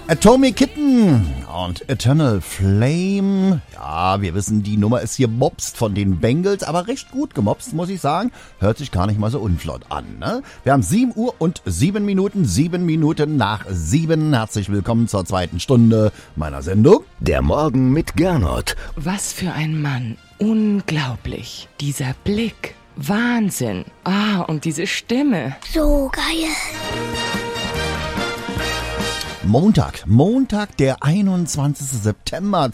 Atomic Kitten und Eternal Flame. Ja, wir wissen, die Nummer ist hier mobst von den Bengals, aber recht gut gemobst, muss ich sagen. Hört sich gar nicht mal so unflott an, ne? Wir haben 7 Uhr und 7 Minuten, 7 Minuten nach 7. Herzlich willkommen zur zweiten Stunde meiner Sendung. Der Morgen mit Gernot. Was für ein Mann. Unglaublich. Dieser Blick. Wahnsinn. Und diese Stimme. So geil. Montag, der 21. September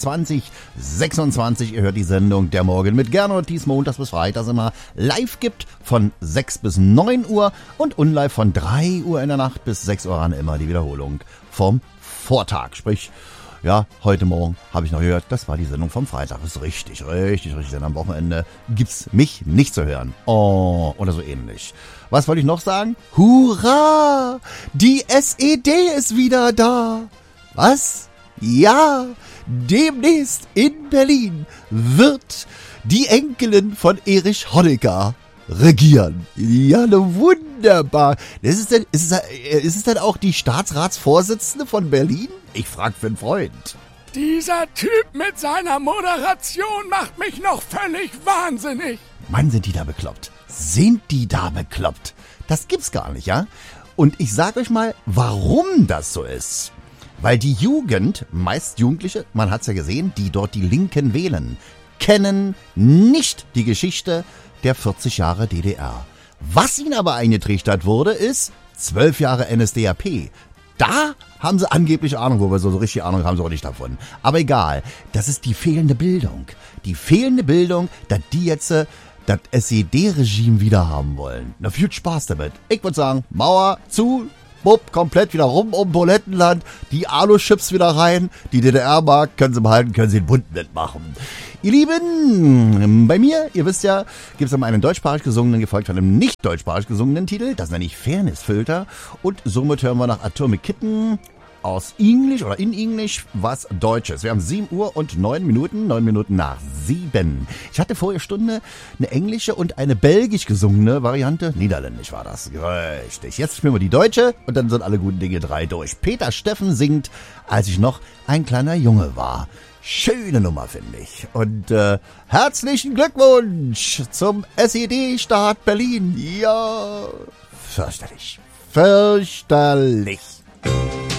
2026. Ihr hört die Sendung Der Morgen mit Gernot, die es montags bis freitags immer live gibt von 6 bis 9 Uhr und unlive von 3 Uhr in der Nacht bis 6 Uhr an immer die Wiederholung vom Vortag. Sprich, ja, heute Morgen habe ich noch gehört, das war die Sendung vom Freitag. Das ist richtig. Denn am Wochenende gibt's mich nicht zu hören. Oh, oder so ähnlich. Was wollte ich noch sagen? Hurra! Die SED ist wieder da. Was? Ja, demnächst in Berlin wird die Enkelin von Erich Honecker regieren. Ja, wunderbar. Ist es denn auch die Staatsratsvorsitzende von Berlin? Ich frag für einen Freund. Dieser Typ mit seiner Moderation macht mich noch völlig wahnsinnig. Mann, sind die da bekloppt. Sind die da bekloppt? Das gibt's gar nicht, ja? Und ich sag euch mal, warum das so ist. Weil die Jugend, meist Jugendliche, man hat's ja gesehen, die dort die Linken wählen, kennen nicht die Geschichte der 40 Jahre DDR. Was ihnen aber eingetrichtert wurde, ist 12 Jahre NSDAP. Da haben sie angeblich Ahnung, wobei so richtig Ahnung haben sie auch nicht davon. Aber egal, das ist die fehlende Bildung. Die fehlende Bildung, dass die jetzt das SED-Regime wieder haben wollen. Na, viel Spaß damit. Ich würde sagen, Mauer zu, bupp, komplett wieder rum um Bulettenland, die Alu-Chips wieder rein, die DDR-Mark können sie behalten, können sie den Bund mitmachen. Ihr Lieben, bei mir, ihr wisst ja, gibt es immer einen deutschsprachig gesungenen, gefolgt von einem nicht deutschsprachig gesungenen Titel. Das nenne ich Fairness-Filter. Und somit hören wir nach Atomic Kitten aus Englisch oder in Englisch was Deutsches. Wir haben 7 Uhr und 9 Minuten, 9 Minuten nach 7. Ich hatte vorige Stunde eine englische und eine belgisch gesungene Variante. Niederländisch war das. Richtig. Jetzt spielen wir die deutsche und dann sind alle guten Dinge 3 durch. Peter Steffen singt, als ich noch ein kleiner Junge war. Schöne Nummer, finde ich. Und herzlichen Glückwunsch zum SED-Staat Berlin. Ja, fürchterlich. Fürchterlich.